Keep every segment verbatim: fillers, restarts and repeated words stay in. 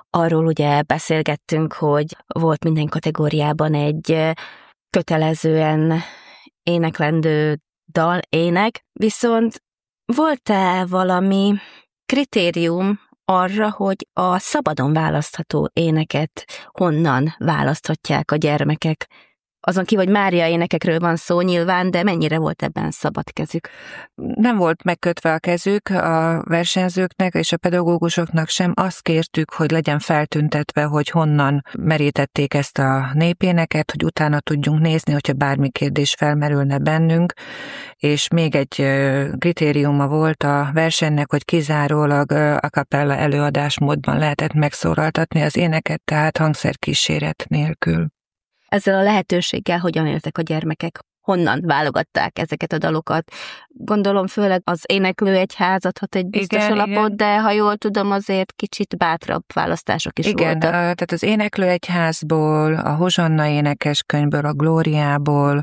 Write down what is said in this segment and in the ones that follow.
Arról ugye beszélgettünk, hogy volt minden kategóriában egy kötelezően éneklendő dal, ének, viszont volt-e valami kritérium arra, hogy a szabadon választható éneket honnan választhatják a gyermekek? Azon kívül, hogy Mária énekekről van szó nyilván, de mennyire volt ebben szabad kezük? Nem volt megkötve a kezük a versenyzőknek és a pedagógusoknak sem. Azt kértük, hogy legyen feltüntetve, hogy honnan merítették ezt a népéneket, hogy utána tudjunk nézni, hogyha bármi kérdés felmerülne bennünk. És még egy kritériuma volt a versenynek, hogy kizárólag a cappella előadásmódban lehetett megszólaltatni az éneket, tehát hangszerkíséret nélkül. Ezzel a lehetőséggel hogyan éltek a gyermekek? Honnan válogatták ezeket a dalokat? Gondolom főleg az éneklőegyház adhat egy biztos igen, alapot, igen. De ha jól tudom, azért kicsit bátrabb választások is igen, voltak. Igen, tehát az éneklőegyházból, a Hozsanna énekeskönyvből, a Glóriából,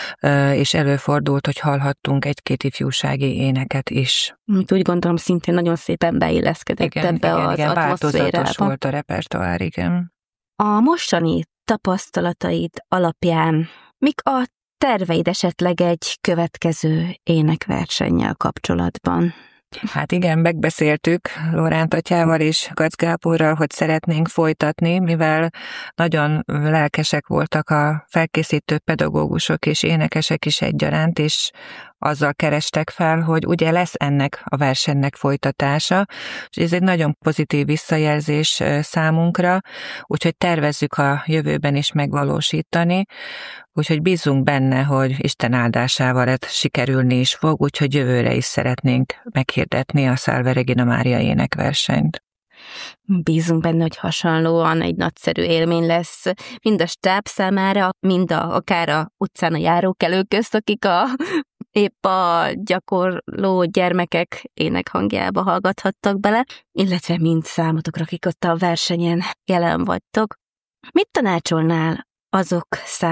és előfordult, hogy hallhattunk egy-két ifjúsági éneket is. Úgy gondolom, szintén nagyon szépen beilleszkedett igen, ebbe igen, az igen, atmoszférába. Változatos volt a repertoár, igen. A mostani tapasztalataid alapján mik a terveid esetleg egy következő énekversennyel kapcsolatban? Hát igen, megbeszéltük Lóránt atyával és Kac Gáborral, hogy szeretnénk folytatni, mivel nagyon lelkesek voltak a felkészítő pedagógusok és énekesek is egyaránt, és azzal kerestek fel, hogy ugye lesz ennek a versenynek folytatása, és ez egy nagyon pozitív visszajelzés számunkra, úgyhogy tervezzük a jövőben is megvalósítani, úgyhogy bízunk benne, hogy Isten áldásával ez sikerülni is fog, úgyhogy jövőre is szeretnénk meghirdetni a Salve Regina Mária énekversenyt. Bízunk benne, hogy hasonlóan egy nagyszerű élmény lesz mind a stáb számára, mind a, akár a utcán a járókelők közt, akik a, épp a gyakorló gyermekek énekhangjába hallgathattak bele, illetve mind számotokra, akik ott a versenyen jelen vagytok. Mit tanácsolnál azok számára,